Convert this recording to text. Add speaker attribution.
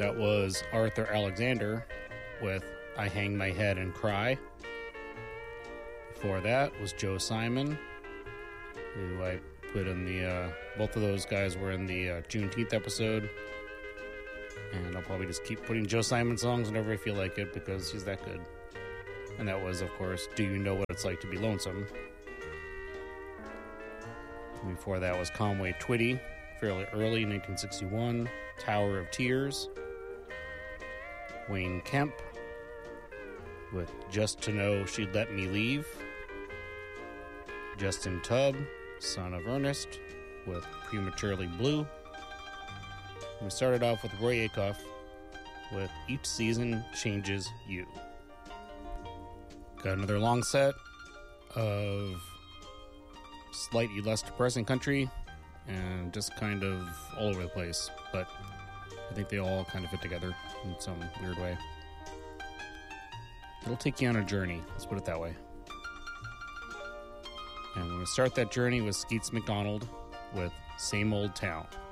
Speaker 1: That was Arthur Alexander with I Hang My Head and Cry. Before that was Joe Simon, who I put in the... both of those guys were in the Juneteenth episode. And I'll probably just keep putting Joe Simon songs whenever I feel like it because he's that good. And that was, of course, Do You Know What It's Like to Be Lonesome? And before that was Conway Twitty, fairly early, 1961, Tower of Tears. Wayne Kemp with Just to Know She'd Let Me Leave. Justin Tubb, son of Ernest, with Prematurely Blue. And we started off with Roy Acuff with Each Season Changes You. Got another long set of slightly less depressing country and just kind of all over the place, but I think they all kind of fit together in some weird way. It'll take you on a journey, let's put it that way. And we're going to start that journey with Skeets McDonald with Same Old Town.